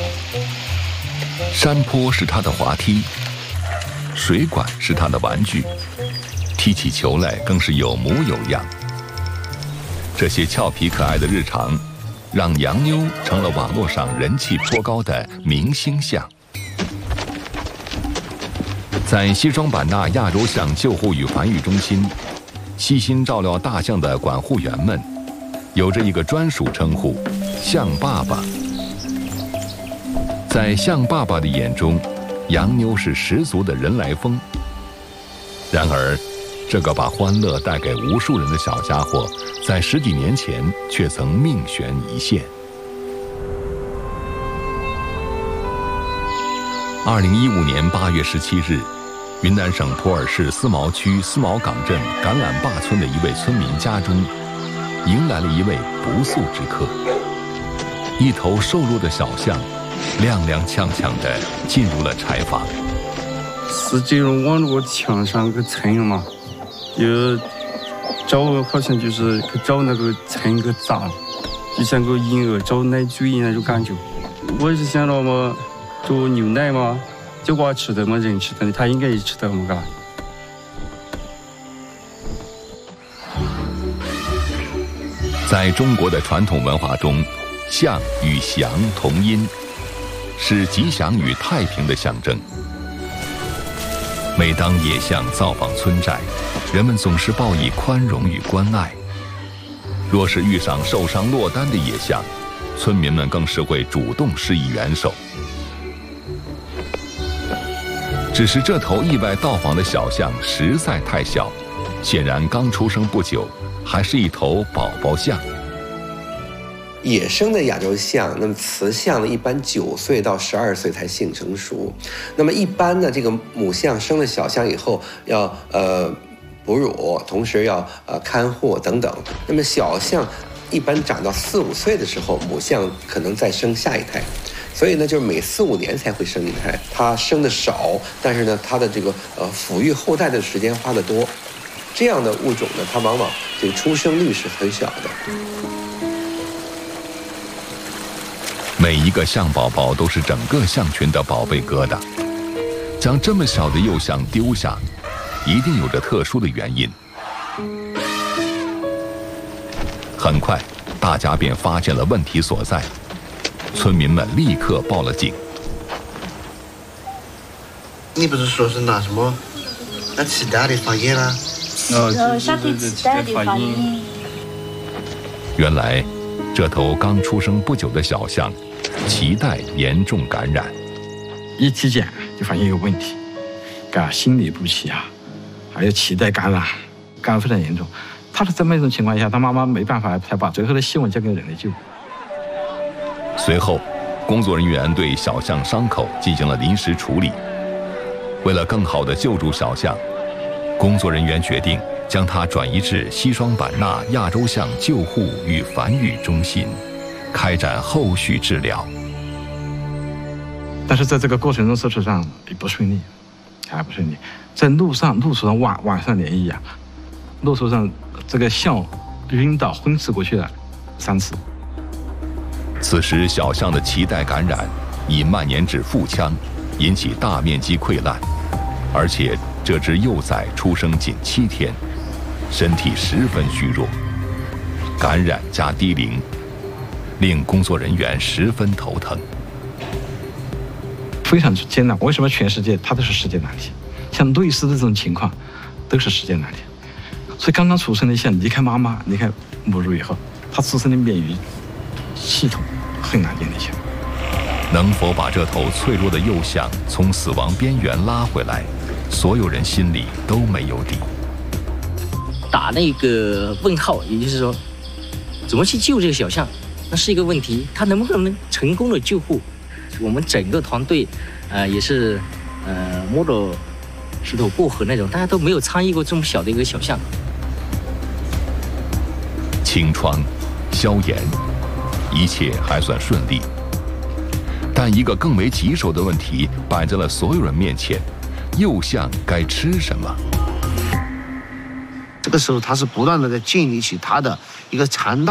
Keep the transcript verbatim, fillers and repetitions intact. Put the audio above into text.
山坡是他的滑梯，水管是他的玩具，踢起球来更是有模有样。这些俏皮可爱的日常，让洋妞成了网络上人气颇高的明星象。在西双版纳亚洲象救护与繁育中心，悉心照料大象的管护员们，有着一个专属称呼——象爸爸。在象爸爸的眼中，洋妞是十足的人来疯。然而，这个把欢乐带给无数人的小家伙，在十几年前却曾命悬一线。二零一五年八月十七日，云南省普洱市思茅区思茅岗镇橄榄坝村的一位村民家中，迎来了一位不速之客。一头瘦弱的小象，踉踉跄跄地进入了柴房。 是这种往那个墙上去蹭嘛，就找好像就是去找那个蹭个砸，就像个婴儿找奶嘴那种感觉。我是想到嘛，做牛奶嘛，这娃吃的嘛，人吃的，他应该也吃的嘛，嘎。 在中国的传统文化中，象与祥同音，是吉祥与太平的象征。每当野象造访村寨，人们总是报以宽容与关爱。若是遇上受伤落单的野象，村民们更是会主动施以援手。只是这头意外到访的小象实在太小，显然刚出生不久，还是一头宝宝象。 野生的亚洲象，那么雌象呢，一般九岁到十二岁才性成熟。那么一般呢，这个母象生了小象以后，要呃哺乳，同时要呃看护等等。那么小象一般长到四五岁的时候，母象可能再生下一胎。所以呢，就是每四五年才会生一胎。它生的少，但是呢，它的这个呃抚育后代的时间花得多。这样的物种呢，它往往这个出生率是很小的。 每一个象宝宝都是整个象群的宝贝疙瘩，将这么小的幼象丢下，一定有着特殊的原因。很快，大家便发现了问题所在，村民们立刻报了警。 你不是说是拿什么那脐带的发炎啊？ 哦， 下腿脐带的发炎。 原来，这头刚出生不久的小象，脐带严重感染。 一体检就发现有问题，嘎心律不齐啊，还有脐带感染，感染非常严重。他是这么一种情况下，他妈妈没办法，才把最后的希望交给人类救护。 随后，工作人员对小象伤口进行了临时处理。为了更好地救助小象，工作人员决定将它转移至西双版纳亚洲象救护与繁育中心，开展后续治疗。 但是在这个过程中，事实上也不顺利，还不顺利。在路上，路途上晚晚上连夜啊，路途上这个象晕倒昏死过去了三次。 此时，小象的脐带感染已蔓延至腹腔，引起大面积溃烂，而且这只幼崽出生仅七天，身体十分虚弱，感染加低龄，令工作人员十分头疼， 非常艰难。为什么全世界它都是世界难题？像类似的这种情况，都是世界难题。所以刚刚出生的象离开妈妈、离开母乳以后，它自身的免疫系统很难建立起来。 能否把这头脆弱的幼象从死亡边缘拉回来，所有人心里都没有底。 打那个问号，也就是说，怎么去救这个小象，那是一个问题。他能不能成功的救护？我们整个团队，呃，也是，呃，摸着石头过河那种，大家都没有参与过这么小的一个小象。 清创、消炎，一切还算顺利。但一个更为棘手的问题摆在了所有人面前：幼象该吃什么？ 这个时候，它是不断的在建立起它的一个肠道。